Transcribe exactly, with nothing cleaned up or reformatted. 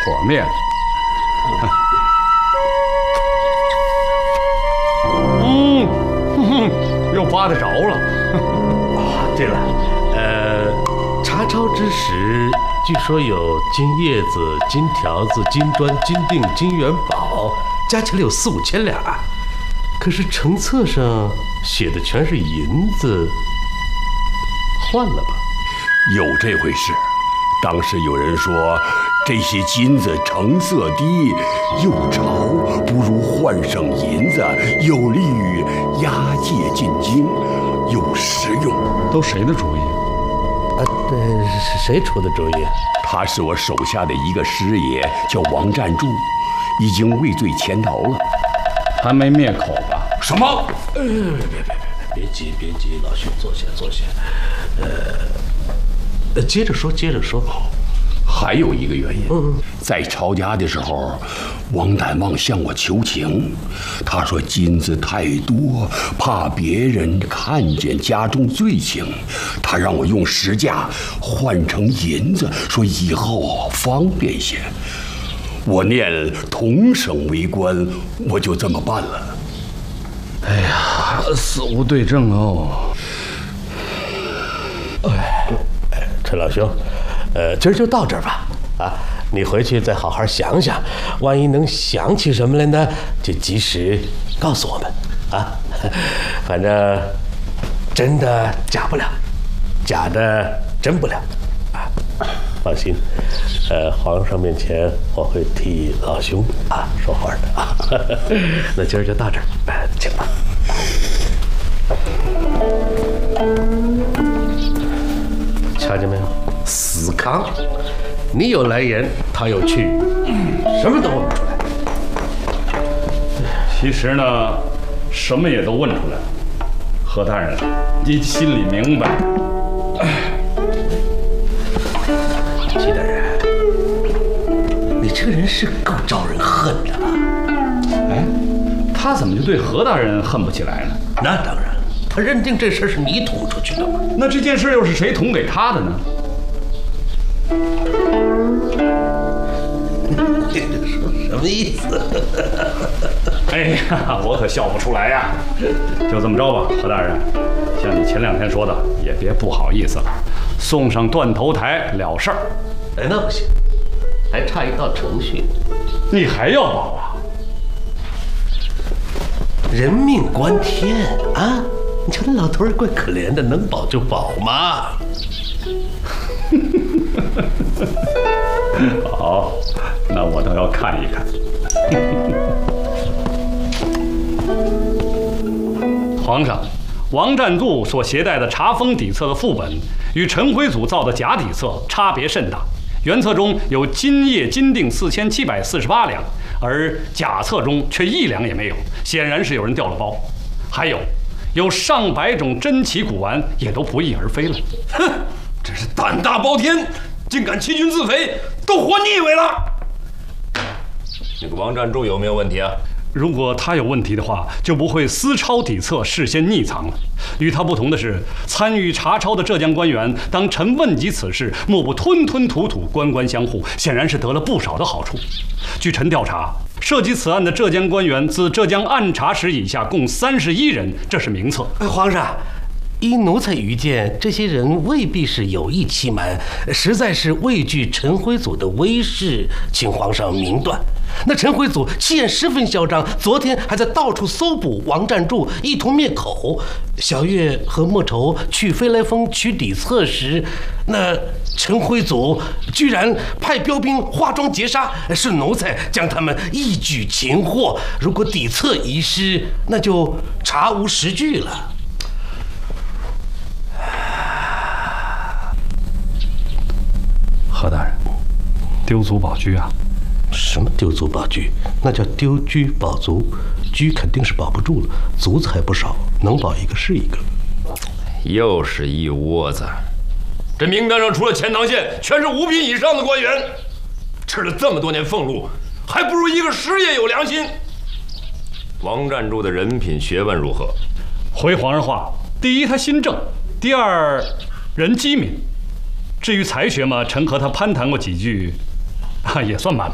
破灭了。嗯，哼，又挖得着了。 啊，对了，呃，查抄之时，据说有金叶子、金条子、金砖、金锭、金元宝，加起来有四五千两啊。可是成册上写的全是银子，换了吧？ 有这回事。当时有人说，这些金子成色低，又潮，不如换上银子，有利于押解进京，又实用。 都谁的主意？ 啊，对，是谁出的主意？ 他是我手下的一个师爷，叫王占柱，已经畏罪潜逃了。 还没灭口吧？ 什么？ 呃，别别别别别急别急，老兄坐下坐下。呃，接着说接着说。 还有一个原因，在抄家的时候，王旦望向我求情，他说金子太多，怕别人看见加重罪行，他让我用实价换成银子，说以后方便些。我念同省为官，我就这么办了。 哎呀，死无对证哦。 哎，陈老兄。呃，今儿就到这儿吧，啊，你回去再好好想想，万一能想起什么来呢，就及时告诉我们，啊，反正真的假不了，假的真不了，啊，放心，呃，皇上面前我会替老兄啊说话的啊，那今儿就到这儿，哎，请吧。瞧见没有？死扛！你有来言，他有去语，什么都问不出来。 其实呢，什么也都问出来了。何大人，你心里明白。 齐大人，你这个人是够招人恨的啊！ 哎，他怎么就对何大人恨不起来呢？ 那当然了，他认定这事是你捅出去的嘛。 那这件事又是谁捅给他的呢？ 你这说什么意思？ 哎呀，我可笑不出来呀！就这么着吧，何大人，像你前两天说的，也别不好意思了，送上断头台了事儿。 哎，那不行，还差一道程序。 你还要保啊？ 人命关天啊！你瞧那老头儿怪可怜的，能保就保嘛。 好，那我倒要看一看。皇上，王占柱所携带的查封底册的副本与陈辉祖造的假底册差别甚大。原册中有金叶金锭四千七百四十八两，而假册中却一两也没有，显然是有人调了包。还有，有上百种珍奇古玩也都不翼而飞了。 哼，真是胆大包天，竟敢欺君自肥，都活腻味了。那个王占柱有没有问题啊？ 如果他有问题的话，就不会私抄底册，事先匿藏了。与他不同的是，参与查抄的浙江官员，当臣问及此事，莫不吞吞吐吐，官官相护，显然是得了不少的好处。据臣调查，涉及此案的浙江官员，自浙江按察使以下共三十一人，这是名册。 皇上，依奴才愚见，这些人未必是有意欺瞒，实在是畏惧陈辉祖的威势，请皇上明断。那陈辉祖气焰十分嚣张，昨天还在到处搜捕王占柱，意图灭口。小月和莫愁去飞来峰取底册时，那陈辉祖居然派标兵化妆劫杀，是奴才将他们一举擒获。如果底册遗失，那就查无实据了。 何大人，丢卒保车啊！ 什么丢卒保车？那叫丢车保卒，车肯定是保不住了，卒子还不少，能保一个是一个。 又是一窝子，这名单上除了钱塘县，全是五品以上的官员，吃了这么多年俸禄，还不如一个师爷有良心。王占柱的人品学问如何？ 回皇上话，第一他心正，第二人机敏。至于才学嘛，臣和他攀谈过几句，啊，也算满